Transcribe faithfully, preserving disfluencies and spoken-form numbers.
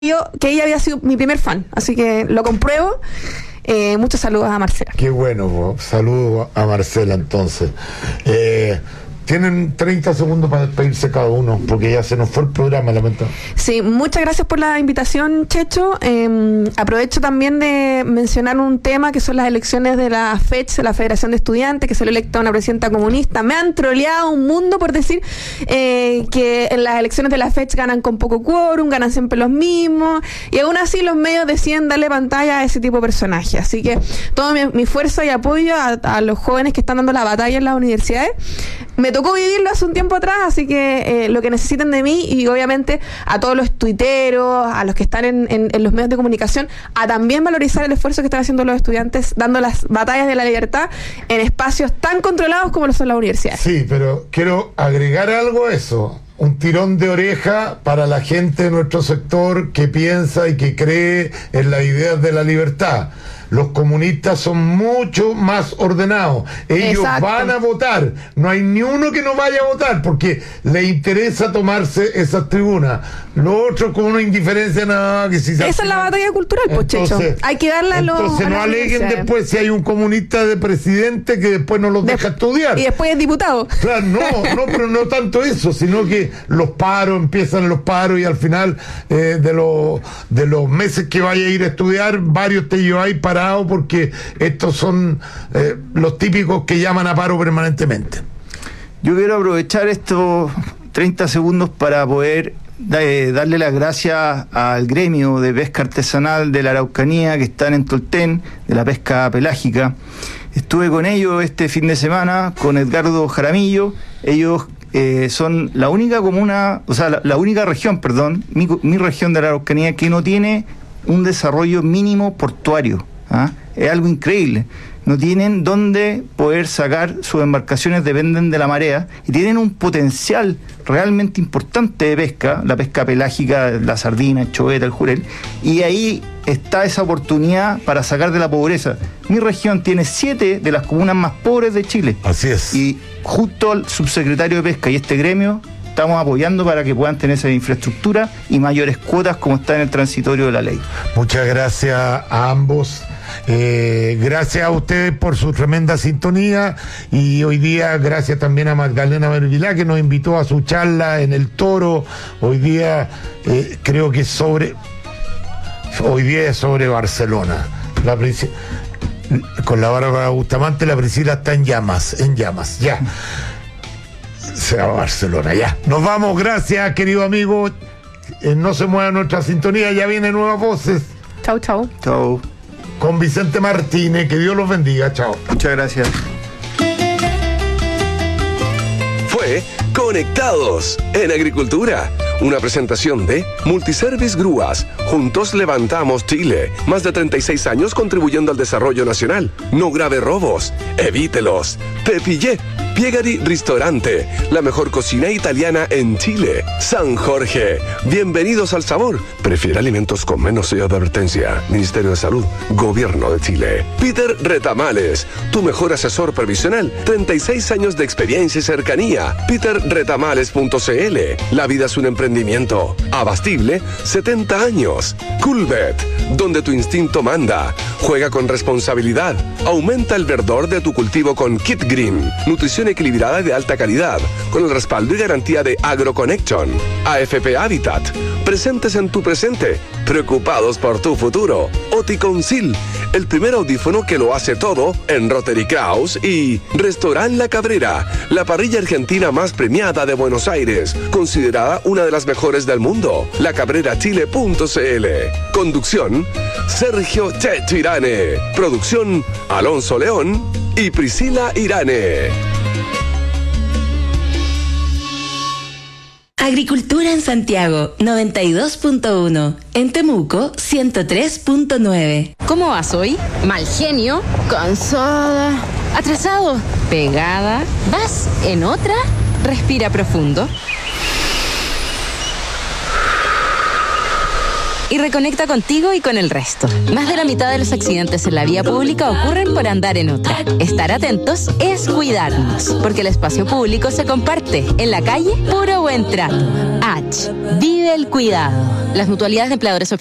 yo que ella había sido mi primer fan, así que lo compruebo. Eh, muchos saludos a Marcela. Qué bueno, saludos a Marcela entonces. Eh, Tienen treinta segundos para despedirse cada uno, porque ya se nos fue el programa, lamentablemente. Sí, muchas gracias por la invitación, Checho. Eh, aprovecho también de mencionar un tema que son las elecciones de la FECH, la Federación de Estudiantes, que se le electa una presidenta comunista. Me han troleado un mundo por decir eh, que en las elecciones de la FECH ganan con poco quórum, ganan siempre los mismos, y aún así los medios deciden darle pantalla a ese tipo de personajes. Así que todo mi, mi fuerza y apoyo a, a los jóvenes que están dando la batalla en las universidades. Me tocó vivirlo hace un tiempo atrás, así que eh, lo que necesiten de mí, y obviamente a todos los tuiteros, a los que están en, en, en los medios de comunicación, a también valorizar el esfuerzo que están haciendo los estudiantes dando las batallas de la libertad en espacios tan controlados como lo son las universidades. Sí, pero quiero agregar algo a eso. Un tirón de oreja para la gente de nuestro sector que piensa y que cree en las ideas de la libertad. Los comunistas son mucho más ordenados. Ellos Exacto. van a votar. No hay ni uno que no vaya a votar porque le interesa tomarse esas tribunas. Lo otro con una indiferencia nada que si Esa es la batalla cultural, Pochecho. Hay que darle a los. Entonces no aleguen después si hay un comunista de presidente que después no los de, deja estudiar. Y después es diputado. Claro, no, no, pero no tanto eso, sino que los paros, empiezan los paros y al final eh, de los de los meses que vaya a ir a estudiar, varios te lleváis para porque estos son eh, los típicos que llaman a paro permanentemente. Yo quiero aprovechar estos treinta segundos para poder eh, darle las gracias al gremio de pesca artesanal de la Araucanía que están en Tolten, de la pesca pelágica. Estuve con ellos este fin de semana, con Edgardo Jaramillo. Ellos eh, son la única comuna, o sea, la, la única región, perdón, mi, mi región de la Araucanía que no tiene un desarrollo mínimo portuario. ¿Ah? Es algo increíble. No tienen dónde poder sacar sus embarcaciones, dependen de la marea y tienen un potencial realmente importante de pesca, la pesca pelágica, la sardina, el choveta, el jurel, y ahí está esa oportunidad para sacar de la pobreza. Mi región tiene siete de las comunas más pobres de Chile. Así es. Y justo al subsecretario de Pesca y este gremio estamos apoyando para que puedan tener esa infraestructura y mayores cuotas como está en el transitorio de la ley. Muchas gracias a ambos. Eh, gracias a ustedes por su tremenda sintonía y hoy día gracias también a Magdalena Mervilá que nos invitó a su charla en el Toro. Hoy día eh, creo que sobre hoy día es sobre Barcelona. La con la Bárbara Bustamante la Priscila está en llamas, en llamas, ya. Se va a Barcelona, ya. Nos vamos, gracias, querido amigo. Eh, no se mueva nuestra sintonía, ya vienen nuevas voces. Chau, chau. Chau. Con Vicente Martínez, que Dios los bendiga, chao. Muchas gracias. Fue Conectados en Agricultura. Una presentación de Multiservice Grúas. Juntos levantamos Chile. Más de treinta y seis años contribuyendo al desarrollo nacional. No grave robos. Evítelos. Te pillé. Piegari Ristorante. La mejor cocina italiana en Chile. San Jorge. Bienvenidos al sabor. Prefiere alimentos con menos sello de advertencia. Ministerio de Salud. Gobierno de Chile. Peter Retamales. Tu mejor asesor previsional. treinta y seis años de experiencia y cercanía. peter retamales punto c l. La vida es un emprendimiento. Abastible, setenta años. Coolbet, donde tu instinto manda. Juega con responsabilidad. Aumenta el verdor de tu cultivo con Kit Green. Nutrición equilibrada y de alta calidad, con el respaldo y garantía de AgroConnection. A F P Habitat, presentes en tu presente, preocupados por tu futuro. Oticonsil, el primer audífono que lo hace todo en Rotary Kraus. Y Restaurant La Cabrera, la parrilla argentina más premiada de Buenos Aires, considerada una de las mejores del mundo. la cabrera chile punto c l. Conducción, Sergio Checho Irane. Producción, Alonso León y Priscila Irane. Agricultura en Santiago, noventa y dos punto uno. En Temuco, ciento tres punto nueve. ¿Cómo vas hoy? Mal genio, cansada, atrasado, pegada. ¿Vas en otra? Respira profundo. y reconecta contigo y con el resto. Más de la mitad de los accidentes en la vía pública ocurren por andar en otra. Estar atentos es cuidarnos, porque el espacio público se comparte. En la calle, puro buen trato. H. Vive el cuidado. Las mutualidades de empleadores